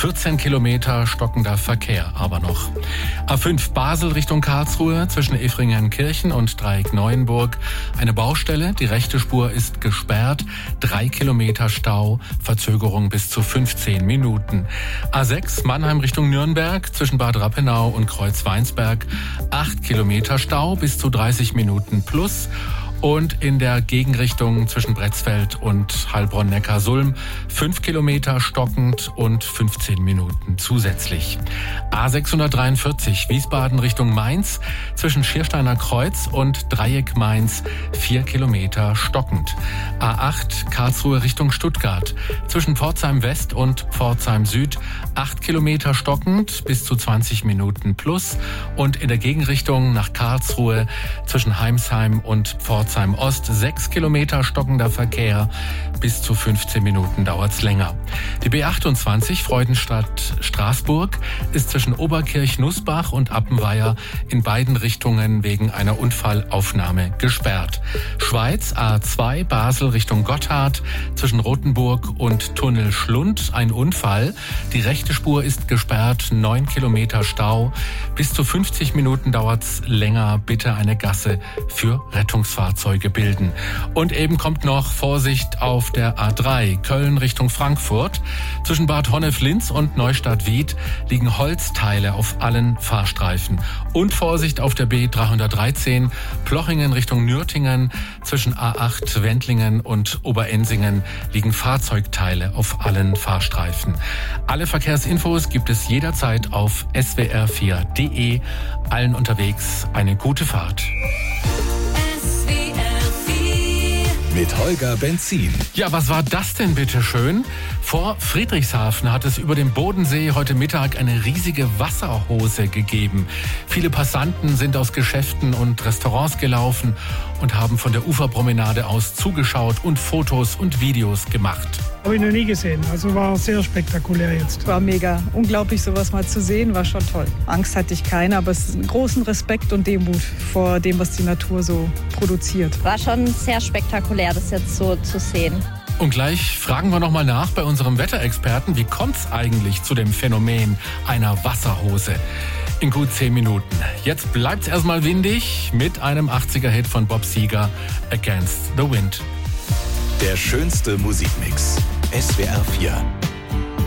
14 Kilometer stockender Verkehr aber noch. A5 Basel Richtung Karlsruhe zwischen Efringenkirchen und Dreieck Neuenburg. Eine Baustelle, die rechte Spur ist gesperrt. 3 Kilometer Stau, Verzögerung bis zu 15 Minuten. A6 Mannheim Richtung Nürnberg zwischen Bad Rappenau und Kreuzweinsberg. 8 Kilometer Stau bis zu 30 Minuten plus. Und in der Gegenrichtung zwischen Bretzfeld und Heilbronn-Neckarsulm 5 Kilometer stockend und 15 Minuten zusätzlich. A643 Wiesbaden Richtung Mainz zwischen Schiersteiner Kreuz und Dreieck Mainz 4 Kilometer stockend. A8 Karlsruhe Richtung Stuttgart zwischen Pforzheim West und Pforzheim Süd 8 Kilometer stockend bis zu 20 Minuten plus. Und in der Gegenrichtung nach Karlsruhe zwischen Heimsheim und Pforzheim Ost 6 Kilometer stockender Verkehr, bis zu 15 Minuten dauert's länger. Die B28 Freudenstadt-Straßburg ist zwischen Oberkirch-Nussbach und Appenweier in beiden Richtungen wegen einer Unfallaufnahme gesperrt. Schweiz A2 Basel Richtung Gotthard zwischen Rothenburg und Tunnel Schlund ein Unfall. Die rechte Spur ist gesperrt, 9 Kilometer Stau. Bis zu 50 Minuten dauert's länger. Bitte eine Gasse für Rettungsfahrzeuge bilden. Und eben kommt noch Vorsicht auf der A3 Köln Richtung Frankfurt. Zwischen Bad Honnef-Linz und Neustadt-Wied liegen Holzteile auf allen Fahrstreifen. Und Vorsicht auf der B313 Plochingen Richtung Nürtingen. Zwischen A8 Wendlingen und Oberensingen liegen Fahrzeugteile auf allen Fahrstreifen. Alle Verkehrsinfos gibt es jederzeit auf swr4.de. Allen unterwegs eine gute Fahrt. Mit Holger Benzin. Ja, was war das denn bitte schön? Vor Friedrichshafen hat es über dem Bodensee heute Mittag eine riesige Wasserhose gegeben. Viele Passanten sind aus Geschäften und Restaurants gelaufen und haben von der Uferpromenade aus zugeschaut und Fotos und Videos gemacht. Habe ich noch nie gesehen, also war sehr spektakulär jetzt. War mega, unglaublich sowas mal zu sehen, war schon toll. Angst hatte ich keine, aber es ist einen großen Respekt und Demut vor dem, was die Natur so produziert. War schon sehr spektakulär, das jetzt so zu sehen. Und gleich fragen wir nochmal nach bei unserem Wetterexperten, wie kommt's eigentlich zu dem Phänomen einer Wasserhose? In gut 10 Minuten. Jetzt bleibt's erstmal windig mit einem 80er-Hit von Bob Seger, Against the Wind. Der schönste Musikmix. SWR 4.